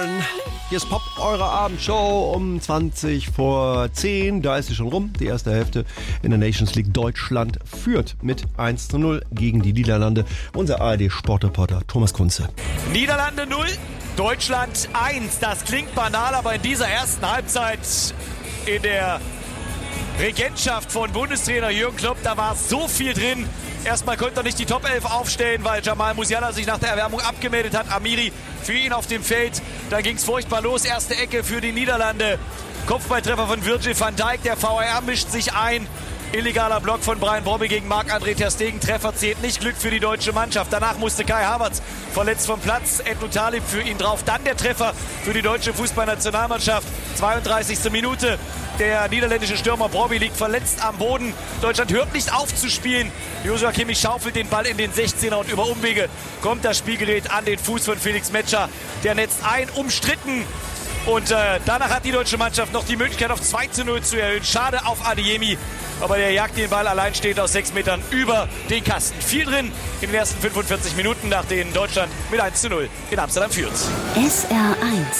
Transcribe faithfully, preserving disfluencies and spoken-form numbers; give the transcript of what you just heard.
Köln. Hier ist Pop, eure Abendshow um zwanzig vor zehn. Da ist sie schon rum. Die erste Hälfte in der Nations League. Deutschland führt mit eins zu null gegen die Niederlande. Unser A R D-Sportreporter Thomas Kunze. Niederlande null, Deutschland eins. Das klingt banal, aber in dieser ersten Halbzeit in der Regentschaft von Bundestrainer Jürgen Klopp, da war so viel drin. Erstmal konnte er nicht die Top elf aufstellen, weil Jamal Musiala sich nach der Erwärmung abgemeldet hat. Amiri für ihn auf dem Feld. Dann ging es furchtbar los. Erste Ecke für die Niederlande. Kopfballtreffer von Virgil van Dijk. Der V A R mischt sich ein. Illegaler Block von Brian Brobby gegen Marc-André ter Stegen. Treffer zählt nicht. Glück für die deutsche Mannschaft. Danach musste Kai Havertz verletzt vom Platz. Ednou Talib für ihn drauf. Dann der Treffer für die deutsche Fußballnationalmannschaft. zweiunddreißigste Minute. Der niederländische Stürmer Brobby liegt verletzt am Boden. Deutschland hört nicht auf zu spielen. Joshua Kimmich schaufelt den Ball in den sechzehner und über Umwege kommt das Spielgerät an den Fuß von Felix Metscher. Der netzt ein, umstritten. Und äh, danach hat die deutsche Mannschaft noch die Möglichkeit auf zwei zu null zu erhöhen. Schade auf Adeyemi, aber der jagt den Ball alleinstehend aus sechs Metern über den Kasten. Viel drin in den ersten fünfundvierzig Minuten, nach denen Deutschland mit eins zu null in Amsterdam führt. S R eins